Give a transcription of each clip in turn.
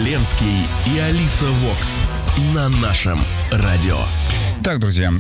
Ленский и Алиса Вокс на нашем радио. Так, друзья,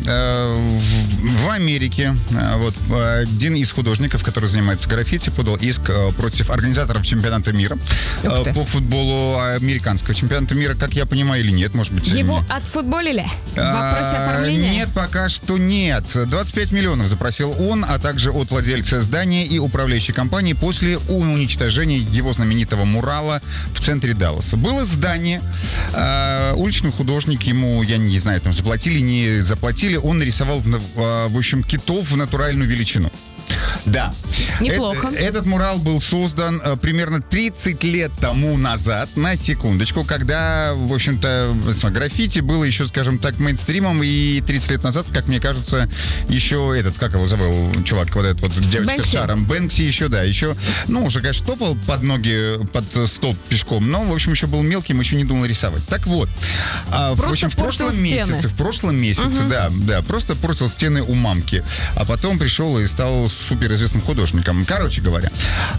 в Америке вот один из художников, который занимается граффити, подал иск против организаторов чемпионата мира по футболу, американского чемпионата мира, как я понимаю, или нет, может быть. Его отфутболили в вопросе оформления? Нет, пока что нет. 25 миллионов запросил он, а также от владельца здания и управляющей компании после уничтожения его знаменитого мурала в центре Далласа. Было здание, уличный художник, ему, я не знаю, там заплатили, не заплатили, он нарисовал, в общем, китов в натуральную величину. Да. Неплохо. Этот мурал был создан примерно 30 лет тому назад, на секундочку, когда, в общем-то, граффити было еще, скажем так, мейнстримом, и 30 лет назад, как мне кажется, еще этот, как его забыл, чувак, вот этот вот девочка Бэнкси. с шаром, Бэнкси еще, да, еще, ну, уже, конечно, топал под ноги, под столб пешком, но, в общем, еще был мелким, еще не думал рисовать. Так вот, в общем, в прошлом месяце, да, просто портил стены у мамки, а потом пришел и стал суперизвестным художником. Короче говоря,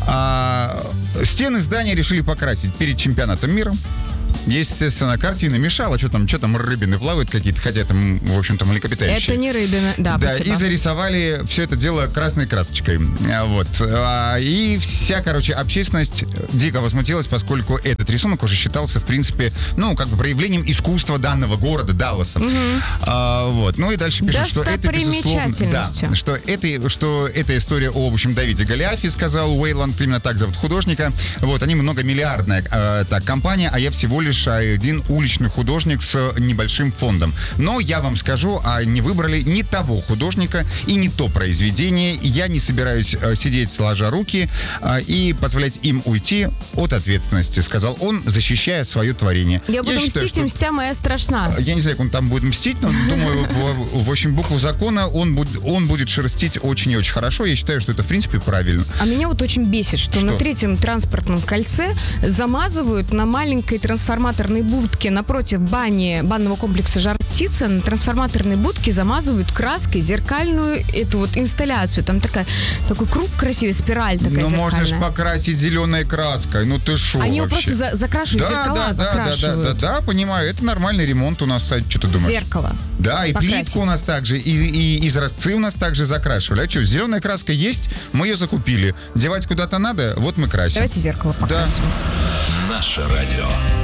стены здания решили покрасить перед чемпионатом мира. Естественно, картина мешала, что там рыбины плавают какие-то, хотя там, в общем-то, млекопитающие. Это не рыбины, да, спасибо. И зарисовали все это дело красной красочкой. Вот. И вся, короче, общественность дико возмутилась, поскольку этот рисунок уже считался, в принципе, ну, как бы проявлением искусства данного города, Далласа. Вот. Ну и дальше пишут, что это, безусловно, да, что это история о, в общем, Давиде Голиафе, сказал Уэйланд, именно так зовут художника. Вот, они многомиллиардная компания, а я всего лишь один уличный художник с небольшим фондом. Но я вам скажу, не выбрали не того художника и не то произведение. Я не собираюсь сидеть сложа руки и позволять им уйти от ответственности, сказал он, защищая свое творение. Я буду мстить, и мстя моя страшна. Я не знаю, как он там будет мстить, но думаю, в общем, букву закона он будет шерстить очень и очень хорошо. Я считаю, что это, в принципе, правильно. А меня вот очень бесит, что на третьем транспортном кольце замазывают на маленькой трансформаторной будке напротив банного комплекса «Жар-птица», на трансформаторной будке замазывают краской зеркальную эту вот инсталляцию. Там такой круг красивый, спираль такая зеркальная. Ну, можно же покрасить зеленой краской. Ну, ты шо Они вообще? его просто закрашивают, зеркала закрашивают. Да, понимаю. Это нормальный ремонт у нас. Что ты думаешь? Зеркало. Да, и покрасить. плитку у нас также, и изразцы у нас также закрашивали. А что, зеленая краска есть, мы ее закупили. Девать куда-то надо, вот мы красим. Давайте зеркало покрасим. Да. Наше радио.